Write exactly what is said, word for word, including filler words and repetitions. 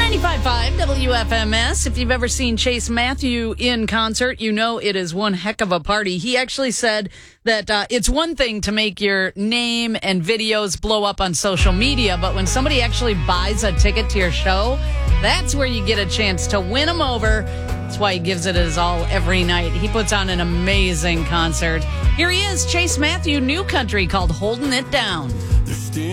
ninety-five point five W F M S. If you've ever seen Chase Matthew in concert, you know it is one heck of a party. He actually said that uh, it's one thing to make your name and videos blow up on social media, but when somebody actually buys a ticket to your show, that's where you get a chance to win them over. That's why he gives it his all every night. He puts on an amazing concert. Here he is, Chase Matthew, new country called Holding It Down.